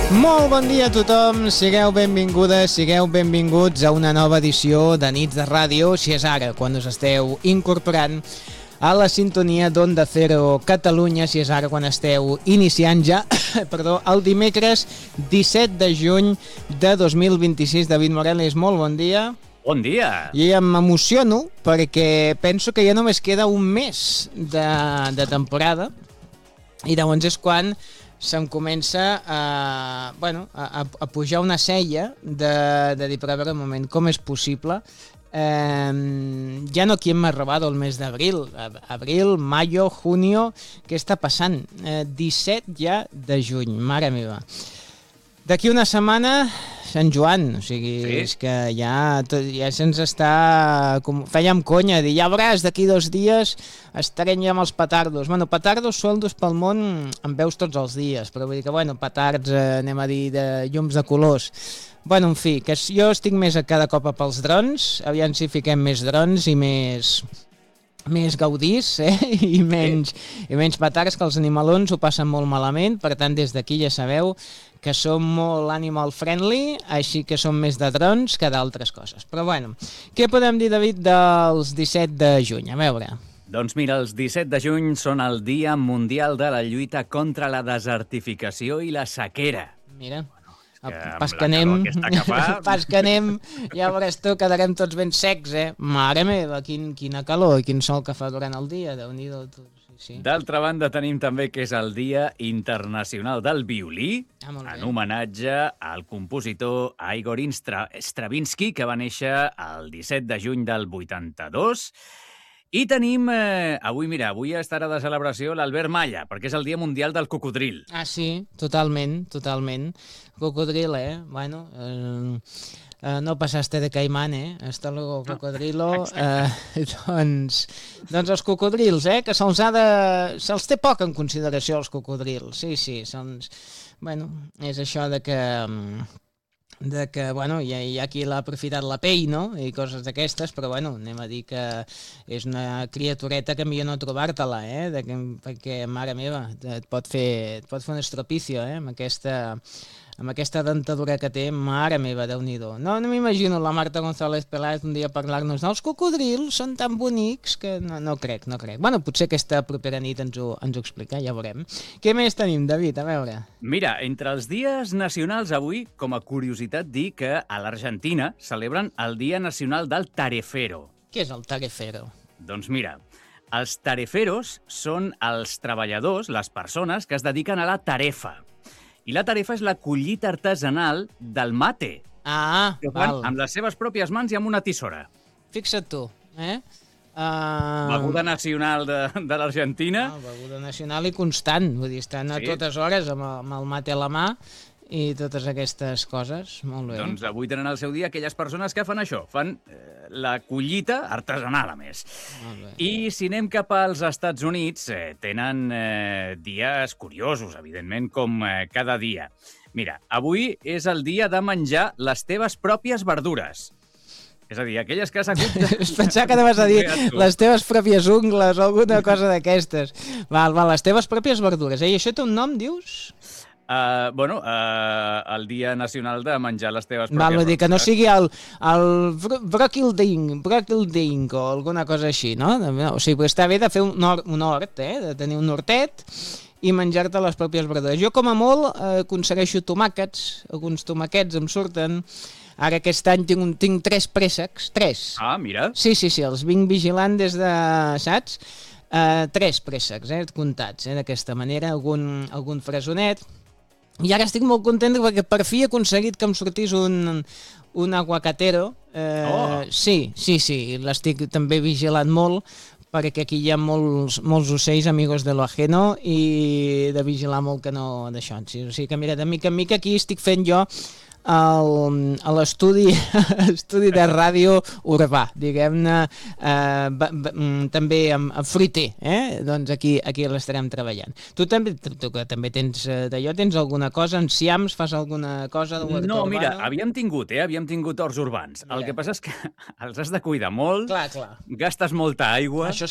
Molt bon dia a tothom, sigueu benvingudes, sigueu benvinguts a una nova edició de Nits de Ràdio, si és ara, quan us esteu incorporant a la sintonia d'Onda Cero Catalunya, si és ara quan esteu iniciant ja, perdó, el dimecres 17 de juny de 2026. David Morales, molt bon dia. Bon dia! I m'emociono perquè penso que ja només queda un mes de temporada i llavors és quan se'm comença a pujar una cella de dir, però a veure un moment, com és possible? Ya no quién me ha robado el mes de abril. Abril, mayo, junio, què està passant? 17 ja de juny, mare meva. D'aquí una setmana, Sant Joan, o sigui, sí. És que ja se'ns està... Fèiem conya, dir, ja veuràs, d'aquí 2 dies estarem ja amb els petardos. Bueno, petardos, sueldos pel món en veus tots els dies, però vull dir que, bueno, petards, anem a dir, de llums de colors. Bueno, en fi, que jo estic més a cada cop pels drons, aviam si fiquem més drons i més gaudís, i menys petards, que els animalons ho passen molt malament, per tant, des d'aquí ja sabeu que som molt animal friendly, així que som més de drons que d'altres coses. Però bueno, què podem dir, David, dels 17 de juny? A veure... Doncs mira, els 17 de juny són el Dia Mundial de la Lluita contra la Desertificació i la Sequera. Mira... Pas que anem, ja veuràs tu, quedarem tots ben secs, Mare meva, quina calor i quin sol que fa durant el dia, Déu-n'hi-do. Sí. D'altra banda, tenim també que és el Dia Internacional del Violí, en homenatge al compositor Igor Stravinsky, que va néixer el 17 de juny del 82. I tenim, avui estarà de celebració l'Albert Malla, perquè és el Dia Mundial del Cocodril. Ah, sí, totalment. Cocodril, Bueno, no pasaste de caimán, Hasta luego, cocodrilo. Doncs els cocodrils, que se'ls té poc en consideració, els cocodrils. Sí, bueno, és això de que bueno, hi ha qui l'ha aprofitat la pell, no? I coses d'aquestes, però bueno, anem a dir que és una criatureta que millor no trobar-te-la, perquè, mare meva, et pot fer un estropicio, amb aquesta dentadura que té, mare meva, Déu-n'hi-do. No m'imagino la Marta González Peláez un dia parlar-nos dels cocodrils, són tan bonics que no crec. Bueno, potser aquesta propera nit ens ho explica, ja veurem. Què més tenim, David? A veure. Mira, entre els dies nacionals avui, com a curiositat, dir que a l'Argentina celebren el Dia Nacional del Tarefero. Què és el tarefero? Doncs mira, els tareferos són els treballadors, les persones que es dediquen a la tarefa. I la tarefa és la collita artesanal del mate. Que fan amb les seves pròpies mans i amb una tisora. Fixa't tu, Beguda nacional de l'Argentina. Beguda nacional i constant, vull dir, estan a totes hores amb el mate a la mà i totes aquestes coses. Molt bé. Doncs avui tenen el seu dia aquelles persones que fan això, fan la collita artesanal, a més. I si anem cap als Estats Units, tenen dies curiosos, evidentment, com cada dia. Mira, avui és el dia de menjar les teves pròpies verdures. És a dir, aquelles que has hagut... Pensava que anaves a dir les teves pròpies ungles o alguna cosa d'aquestes. Val, les teves pròpies verdures. I això té un nom, dius? El Dia Nacional de menjar les teves pròpies verdures. Vull dir que no sigui el broquilding o alguna cosa així, no? O sigui, està bé de fer un hort, de tenir un hortet i menjar-te les pròpies verdures. Jo, com a molt, aconsegueixo tomàquets, alguns tomàquets em surten. Ara aquest any tinc 3 préssecs, 3. Ah, mira. Sí, els vinc vigilant des de, saps? 3 préssecs, comptats, d'aquesta manera, algun fresonet. I ara estic molt content perquè per fi he aconseguit que em sortís un aguacatero. Sí, l'estic també vigilant molt, perquè aquí hi ha molts ocells amigos de lo ajeno i de vigilar molt que no d'això. O sigui que mira, de mica en mica aquí estic fent jo a l'estudi de ràdio urbà, diguem-ne, també amb fruiter, doncs aquí l'estarem treballant. Tu que també tens d'allò, tens alguna cosa, enciams, fas alguna cosa d'huerta urbana? No, mira, havíem tingut horts urbans. El que passa és que els has de cuidar molt, clar. Gastes molta aigua... Això